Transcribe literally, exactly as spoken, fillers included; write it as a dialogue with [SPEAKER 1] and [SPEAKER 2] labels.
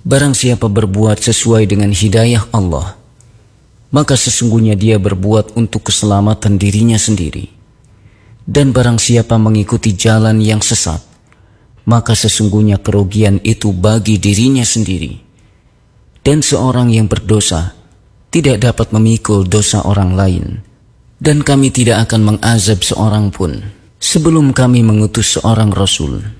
[SPEAKER 1] Barang siapa berbuat sesuai dengan hidayah Allah, maka sesungguhnya dia berbuat untuk keselamatan dirinya sendiri. Dan barang siapa mengikuti jalan yang sesat, maka sesungguhnya kerugian itu bagi dirinya sendiri. Dan seorang yang berdosa tidak dapat memikul dosa orang lain. Dan kami tidak akan mengazab seorang pun sebelum kami mengutus seorang Rasul.